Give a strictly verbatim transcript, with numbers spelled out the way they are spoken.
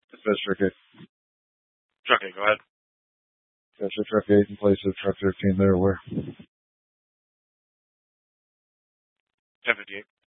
Dispatch truck eight. Truck eight, go ahead. Dispatch truck eight in place of truck thirteen there, where? ten fifty-eight.